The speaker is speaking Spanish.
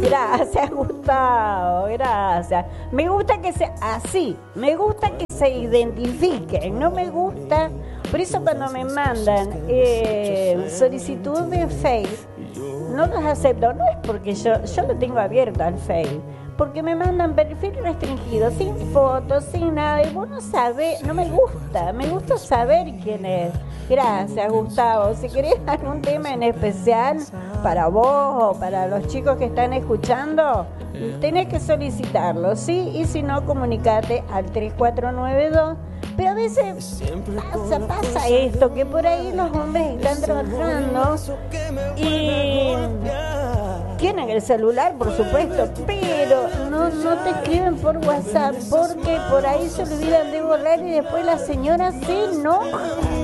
Gracias, Gustavo, gracias. Me gusta que sea así, me gusta que se identifiquen, no me gusta. Por eso cuando me mandan solicitud de Face, no los acepto. No es porque yo lo tengo abierto al Face, porque me mandan perfil restringido, sin fotos, sin nada. Y vos no sabés, no me gusta saber quién es. Gracias, Gustavo. Si querés algún tema en especial para vos o para los chicos que están escuchando, tenés que solicitarlo, ¿sí? Y si no, comunicate al 3492. Pero a veces pasa esto, que por ahí los hombres están trabajando y tienen el celular, por supuesto, pero no te escriben por WhatsApp porque por ahí se olvidan de borrar y después la señora se enoja.